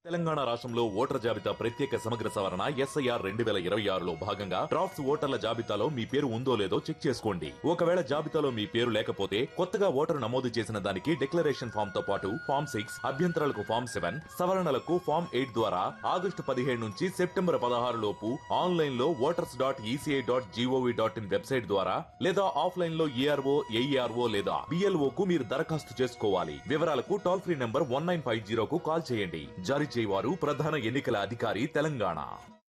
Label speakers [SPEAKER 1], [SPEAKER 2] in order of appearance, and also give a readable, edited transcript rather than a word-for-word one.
[SPEAKER 1] తెలంగాణ రాష్ట్రంలో ఓటర్ జాబితా ప్రత్యేక సమగ్ర సవరణ ఎస్ఐఆర్ 2026లో భాగంగా డ్రాఫ్ట్స్ ఓటర్ల జాబితాలో మీ పేరు ఉందో లేదో చెక్ చేసుకోండి. ఒకవేళ జాబితాలో మీ పేరు లేకపోతే కొత్తగా ఓటరు నమోదు చేసిన దానికి డిక్లరేషన్ ఫామ్ తో పాటు ఫామ్ 6, అభ్యంతరాలకు ఫామ్ 7, సవరణలకు ఫామ్ 8 ద్వారా ఆగస్టు 17 నుంచి సెప్టెంబర్ 16 లోపు ఆన్లైన్ లో voters.eci.gov.in వెబ్సైట్ ద్వారా లేదా ఆఫ్లైన్ లో ఏఆర్ఓ, ఏఈఆర్ఓ లేదా బిఎల్ఓ కు మీరు దరఖాస్తు చేసుకోవాలి. వివరాలకు టోల్ ఫ్రీ నంబర్ 1950 కు కాల్ చేయండి. జారీ చేయవారు ప్రధాన ఎన్నికల అధికారి తెలంగాణ.